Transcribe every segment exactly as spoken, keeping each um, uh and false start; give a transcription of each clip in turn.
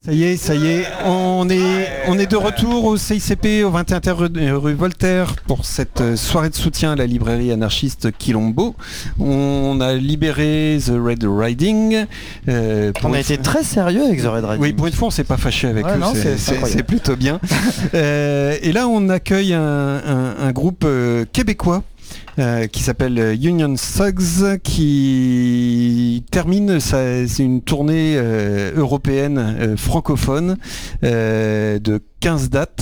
Ça y est, ça y est, on est, on est de retour au C I C P, au vingt et un rue, rue Voltaire, pour cette soirée de soutien à la librairie anarchiste Quilombo. On a libéré The Red Riding. Euh, on a été fois... très sérieux avec The Red Riding. Oui, pour une fois, on s'est pas fâché avec ouais, eux, non, c'est, c'est, c'est plutôt bien. euh, et là, on accueille un, un, un groupe euh, québécois. Euh, qui s'appelle Union Thugs, qui termine sa, c'est une tournée euh, européenne euh, francophone euh, de quinze dates.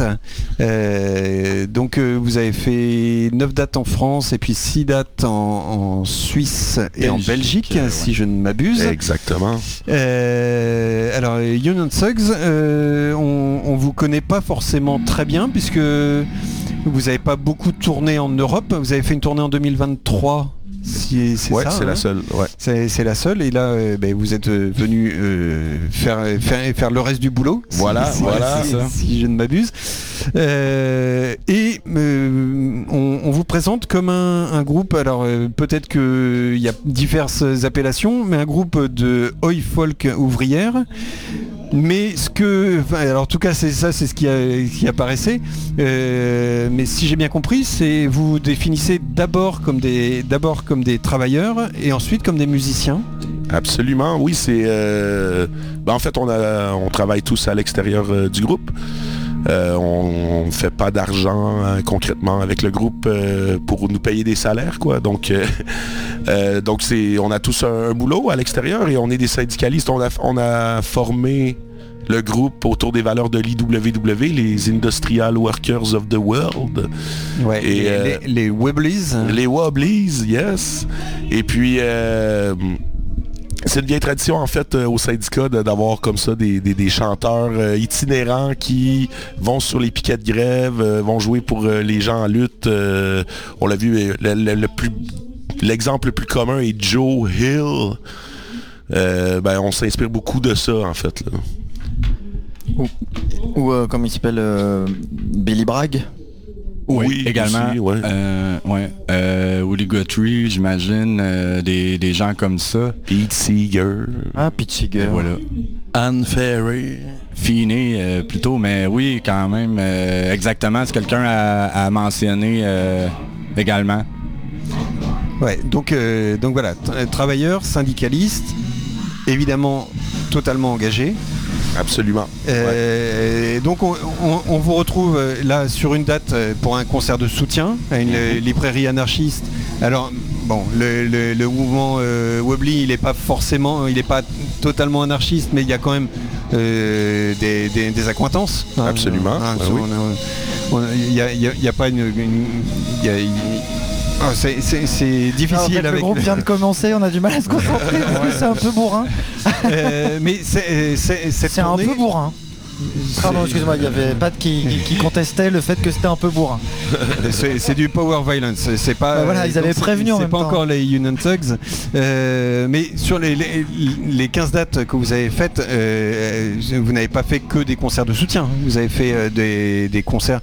Euh, donc euh, vous avez fait neuf dates en France et puis six dates en, en Suisse et Belgique, en Belgique, euh, si ouais. je ne m'abuse. Exactement. Euh, alors Union Thugs, euh, on, on vous connaît pas forcément très bien puisque vous n'avez pas beaucoup tourné en Europe. Vous avez fait une tournée en deux mille vingt-trois. Si, c'est ouais, ça, c'est hein la seule. Ouais. C'est, c'est la seule. Et là, euh, ben, vous êtes euh, venu euh, faire, faire, faire le reste du boulot. Voilà, si, voilà. Si, si, si je ne m'abuse. Euh, et euh, on, on vous présente comme un, un groupe. Alors euh, peut-être qu'il y a diverses appellations, mais un groupe de oi folk ouvrière. Mais ce que, enfin, alors en tout cas c'est ça, c'est ce qui, a, qui apparaissait. Euh, mais si j'ai bien compris, c'est vous vous définissez d'abord comme des, d'abord comme des travailleurs et ensuite comme des musiciens. Absolument, oui. C'est, euh, ben en fait, on a, on travaille tous à l'extérieur euh, du groupe. Euh, on ne fait pas d'argent hein, concrètement avec le groupe euh, pour nous payer des salaires, quoi. Donc, euh, euh, donc c'est, on a tous un, un boulot à l'extérieur et on est des syndicalistes. On a, on a formé le groupe autour des valeurs de l'I W W, les Industrial Workers of the World. Ouais, et les, euh, les, les Wobblies. Les Wobblies, yes. Et puis... Euh, c'est une vieille tradition en fait euh, au syndicat de, d'avoir comme ça des, des, des chanteurs euh, itinérants qui vont sur les piquets de grève, euh, vont jouer pour euh, les gens en lutte. Euh, on l'a vu, le, le, le plus, l'exemple le plus commun est Joe Hill. Euh, ben, on s'inspire beaucoup de ça en fait. Là. Ou, ou euh, comme il s'appelle euh, Billy Bragg. Oui, oui, également. Aussi, ouais. Euh, ouais. Euh, Woody Guthrie, j'imagine, euh, des, des gens comme ça. Pete Seeger. Ah, Pete Seeger. Voilà. Anne Ferry. Finé euh, plutôt, mais oui, quand même. Euh, exactement, c'est quelqu'un à, à mentionner euh, également. Ouais, donc, euh, donc voilà, t- travailleurs, syndicalistes, évidemment totalement engagés. Absolument. Euh, ouais. Donc on, on, on vous retrouve là sur une date pour un concert de soutien à une mm-hmm. librairie anarchiste. Alors bon, le, le, le mouvement euh, Wobbly, il n'est pas forcément, il n'est pas totalement anarchiste, mais il y a quand même euh, des, des, des accointances. Absolument. Hein, ouais, oui. Il n'y a, a, a pas une... une y a, y, Oh, c'est, c'est, c'est difficile. Alors, avec avec le groupe vient de commencer, on a du mal à se concentrer parce que c'est un peu bourrin. euh, mais c'est, c'est, c'est, c'est tournée... un peu bourrin. Pardon, excuse-moi, il y avait Pat qui, qui, qui contestait le fait que c'était un peu bourrin. c'est, c'est du power violence, c'est pas. Bah voilà, ils avaient prévenu en c'est même pas temps. encore les Union Thugs, euh, mais sur les, les, les quinze dates que vous avez faites, euh, vous n'avez pas fait que des concerts de soutien, vous avez fait euh, des, des concerts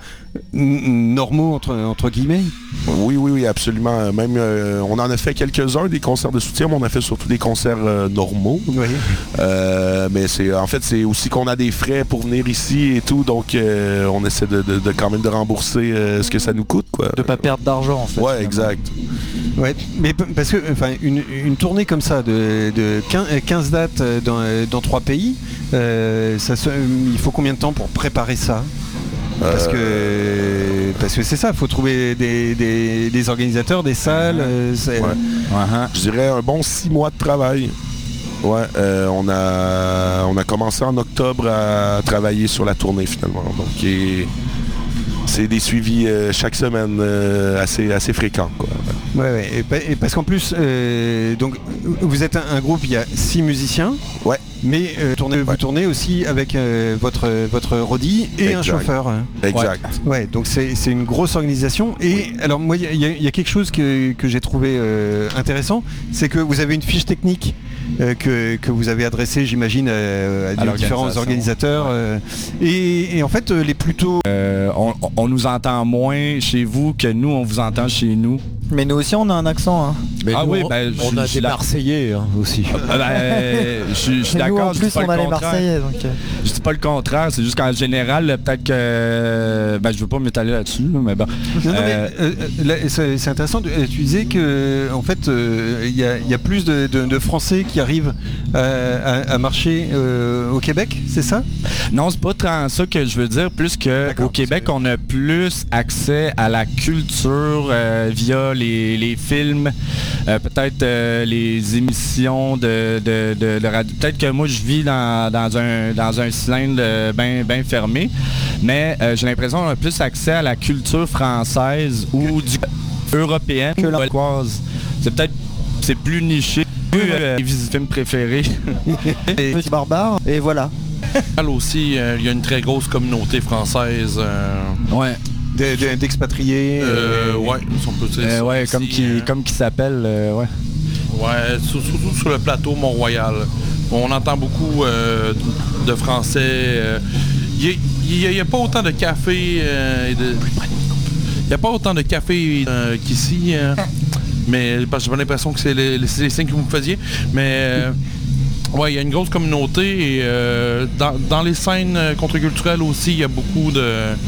normaux entre, entre guillemets. Oui, oui, oui, absolument. Même euh, on en a fait quelques-uns des concerts de soutien, mais on a fait surtout des concerts euh, normaux. Oui. Euh, mais c'est en fait c'est aussi qu'on a des frais pour venir ici et tout, donc euh, on essaie de, de, de quand même de rembourser euh, ce que ça nous coûte, quoi. De pas perdre d'argent en fait. Ouais, finalement. exact. Ouais, mais parce que enfin une, une tournée comme ça de, de quinze dates dans, dans trois pays, euh, ça se, il faut combien de temps pour préparer ça? Parce que parce que c'est ça, il faut trouver des, des, des organisateurs, des salles. Euh, c'est... Ouais. Uh-huh. Je dirais un bon six mois de travail. Ouais, euh, on a on a commencé en octobre à travailler sur la tournée finalement. Donc et c'est des suivis euh, chaque semaine euh, assez assez fréquents, quoi. Ouais, ouais. Et, et parce qu'en plus, euh, donc vous êtes un, un groupe, il y a six musiciens. Ouais. Mais euh, tournez, ouais. vous tournez aussi avec euh, votre votre roadie et exact. Un chauffeur. Exact. Ouais, ouais donc c'est, c'est une grosse organisation. Et oui. Alors moi, il y, y, y a quelque chose que, que j'ai trouvé euh, intéressant, c'est que vous avez une fiche technique euh, que, que vous avez adressée, j'imagine, euh, à, à différents organisateurs. Euh, et, et en fait, les plus tôt... Euh, on, on nous entend moins chez vous que nous, on vous entend chez nous. Mais nous aussi on a un accent. Hein. Mais Ah nous, oui, on, ben, on je- a je des la- Marseillais hein, aussi. Ah ben, je suis- je suis Et nous d'accord, en je plus dis pas on a le les contraire. Marseillais. Donc, euh, Je dis pas le contraire, c'est juste qu'en général, là, peut-être que... Ben, je veux pas m'étaler là-dessus, là, mais bon. Non, non, Euh, mais, euh, là, c'est c'est intéressant. de- Tu disais que en fait, euh, il y, a- il y a plus de, de- de Français qui arrivent à, à- à marcher euh, au Québec, c'est ça? Non, c'est pas tant ça que je veux dire, plus que D'accord, au Québec, parce on a plus accès à la culture euh, via les, les films, euh, peut-être euh, les émissions de, de, de- de radio. Peut-être que moi, je vis dans, dans un, dans un cylindre bien ben fermé, mais euh, j'ai l'impression qu'on a plus accès à la culture française ou du européenne que québécoise. C'est peut-être c'est plus niché. Euh, mes films préférés. et petit barbare et voilà. Aussi, euh, il y a une très grosse communauté française. euh, Ouais. De- de- D'expatriés. euh, euh, ouais, si on peut dire Euh, ça ouais, aussi, comme qui, euh, comme qui s'appelle, euh, ouais. Ouais, sur- surtout sur le plateau Mont-Royal. On entend beaucoup euh, de Français. euh, Il n'y a, a pas autant de cafés. euh, et de- Il n'y a pas autant de cafés euh, qu'ici. euh, mais parce que j'ai pas l'impression que c'est les, les, c'est les signes que vous me faisiez. Mais euh, ouais, il y a une grosse communauté. Et euh, dans, dans les scènes euh, contre-culturelles aussi, il y a beaucoup de.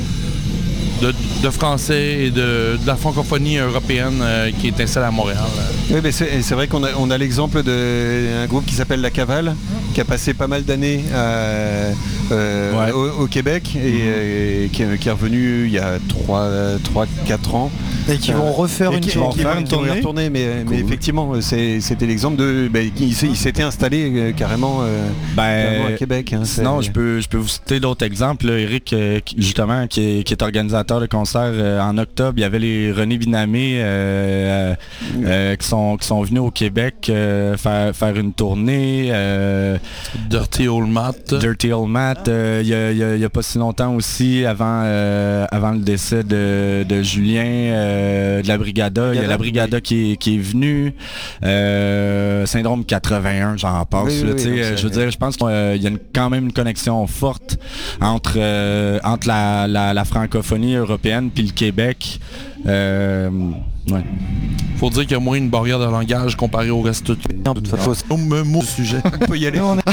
De, de Français et de, de la francophonie européenne euh, qui est installée à Montréal. Oui, mais c'est c'est vrai qu'on a, on a l'exemple d'un groupe qui s'appelle La Cavale, qui a passé pas mal d'années à, euh, Ouais. au, au Québec et euh, qui, est- qui est revenu il y a trois quatre ans. Et qui vont refaire Et une qui, tournée. qui vont- qui vont y retourner, mais, mais effectivement, c'est- c'était l'exemple de... Ben, il s'est- il s'était installé euh, carrément, euh, carrément à Ben, Québec. hein, sinon, c'est- je peux, je peux vous citer d'autres exemples. Là. Eric, euh, qui- justement, qui est, qui est organisateur de concerts euh, en octobre, il y avait les René Binamé euh, euh, qui, sont, qui sont venus au Québec euh, faire, faire une tournée. euh, Dirty Old Matt. Dirty Old Matt, euh, il y a- il y a- il y a pas si longtemps aussi, avant, euh, avant le décès de, de Julien, euh, de la Brigada, il y a la Brigada qui est, qui est venue, euh, Syndrome quatre-vingt-un, j'en passe. Oui, là, oui, tu sais, oui, donc euh, je veux c'est- dire, je pense qu'il y a une- quand même une connexion forte entre, euh, entre la, la- la francophonie européenne puis le Québec. Euh, ouais. Faut dire qu'il y a moins une barrière de langage comparé au reste de De toute façon, au même mot du sujet. On peut y aller. nous, on est-